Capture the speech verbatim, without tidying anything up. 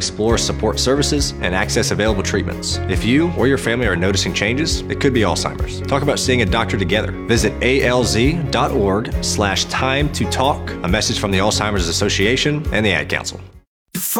explore support services and access available treatments. If you or your family are noticing changes, it could be Alzheimer's. Talk about seeing a doctor together. Visit alz.org slash time to talk. A message from the Alzheimer's Association and the Ad Council.